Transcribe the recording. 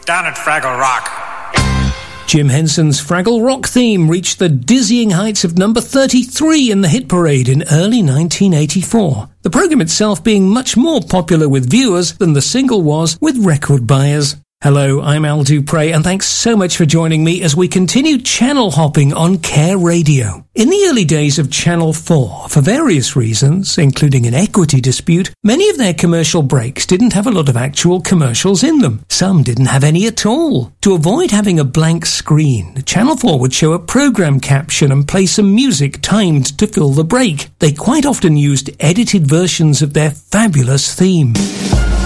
down at Fraggle Rock. Jim Henson's Fraggle Rock theme reached the dizzying heights of number 33 in the hit parade in early 1984. The program itself being much more popular with viewers than the single was with record buyers. Hello, I'm Al Dupre, and thanks so much for joining me as we continue channel hopping on Care Radio. In the early days of Channel 4, for various reasons, including an equity dispute, many of their commercial breaks didn't have a lot of actual commercials in them. Some didn't have any at all. To avoid having a blank screen, Channel 4 would show a program caption and play some music timed to fill the break. They quite often used edited versions of their fabulous theme.